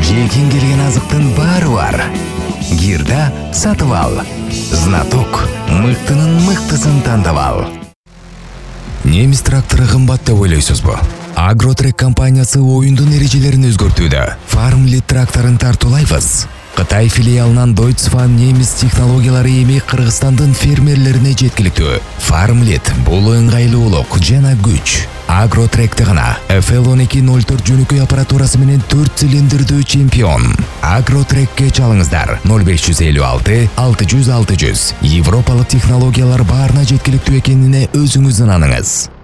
Жейкин келген азыктын баары бар. Гирда сатып ал. Знаток мыктынын мыктысын тандап ал. Немис трактору кымбат деп ойлойсузбу? Агротрек компаниясы оюндун эрежелерин өзгөртүүдө. Farmlit тракторун тартуулайбыз. Кытай филиалынан Deutsche Farm немис технологиялары эми Кыргызстандын фермерлерине жеткиликтүү. Farmlit бул ыңгайлуулук жана күч. Агротректе гана FL1204 жөнөкөй аппаратурасы менен 4 цилиндрдүү чемпион. Агротрекке чалыңыздар 0556 600 600. Европалык технологиялар баарына жеткиликтүү экенине өзүңүз ынаныңыз.